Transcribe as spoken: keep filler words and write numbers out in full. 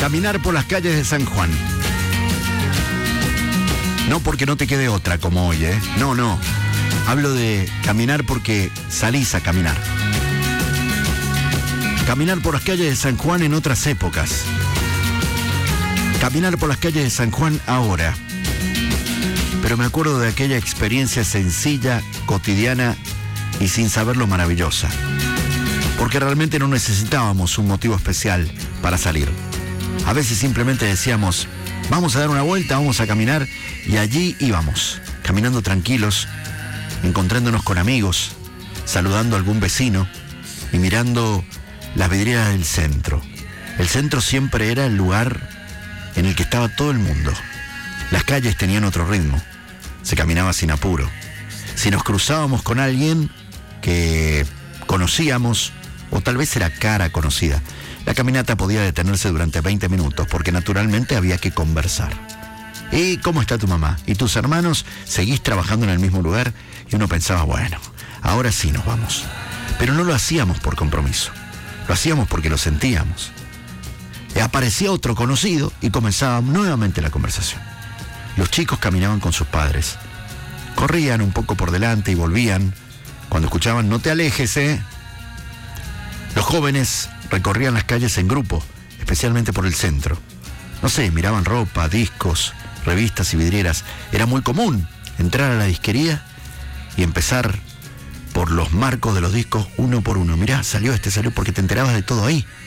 Caminar por las calles de San Juan. No porque no te quede otra como hoy, ¿eh? No, no. Hablo de caminar porque salís a caminar. Caminar por las calles de San Juan en otras épocas. Caminar por las calles de San Juan ahora. Pero me acuerdo de aquella experiencia sencilla, cotidiana y sin saberlo maravillosa. Porque realmente no necesitábamos un motivo especial para salir. A veces simplemente decíamos, vamos a dar una vuelta, vamos a caminar, y allí íbamos, caminando tranquilos, encontrándonos con amigos, saludando a algún vecino y mirando las vidrieras del centro. El centro siempre era el lugar en el que estaba todo el mundo. Las calles tenían otro ritmo, se caminaba sin apuro. Si nos cruzábamos con alguien que conocíamos, o tal vez era cara conocida, la caminata podía detenerse durante veinte minutos, porque naturalmente había que conversar. ¿Y cómo está tu mamá? ¿Y tus hermanos? ¿Seguís trabajando en el mismo lugar? Y uno pensaba, bueno, ahora sí nos vamos. Pero no lo hacíamos por compromiso, lo hacíamos porque lo sentíamos. Y aparecía otro conocido y comenzaba nuevamente la conversación. Los chicos caminaban con sus padres, corrían un poco por delante y volvían cuando escuchaban, no te alejes, ¿eh? Los jóvenes recorrían las calles en grupo, especialmente por el centro. No sé, miraban ropa, discos, revistas y vidrieras. Era muy común entrar a la disquería y empezar por los marcos de los discos uno por uno. Mirá, salió este, salió, porque te enterabas de todo ahí.